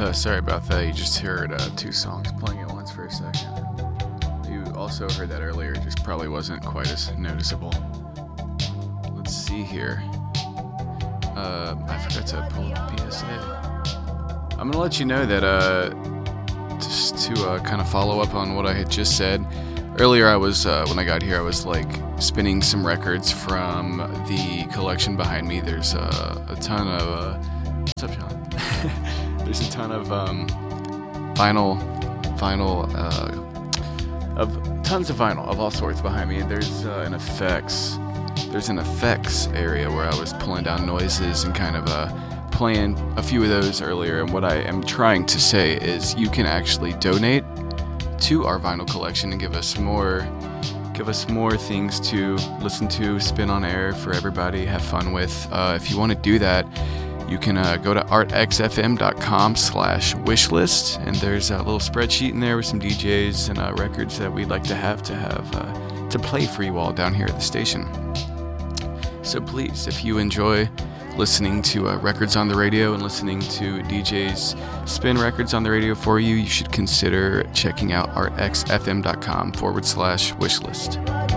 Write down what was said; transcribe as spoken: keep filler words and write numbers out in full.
Uh, sorry about that. You just heard uh, two songs playing at once for a second. You also heard that earlier. It just probably wasn't quite as noticeable. Let's see here. Uh, I forgot to pull up the P S A. I'm gonna let you know that uh, just to uh, kind of follow up on what I had just said. Earlier, I was uh, when I got here, I was like spinning some records from the collection behind me. There's uh, a ton of. Uh, what's up, John? There's a ton of um, vinyl, vinyl, uh, of tons of vinyl of all sorts behind me. And there's uh, an effects, there's an effects area where I was pulling down noises and kind of uh, playing a few of those earlier. And what I am trying to say is, you can actually donate to our vinyl collection and give us more, give us more things to listen to, spin on air for everybody, have fun with. Uh, if you want to do that, you can uh, go to artxfm.com slash wishlist, and there's a little spreadsheet in there with some D Js and uh, records that we'd like to have to have uh, to play for you all down here at the station. So please, if you enjoy listening to uh, records on the radio and listening to D Js spin records on the radio for you, you should consider checking out artxfm.com forward slash wishlist.